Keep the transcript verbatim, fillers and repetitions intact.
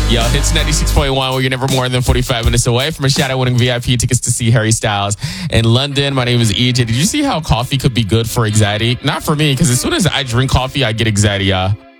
Yo, Hits ninety-six point one, where you're never more than forty-five minutes away from a shadow-winning V I P tickets to see Harry Styles in London. My name is E J. Did you see how coffee could be good for anxiety? Not for me, because as soon as I drink coffee, I get anxiety. Uh,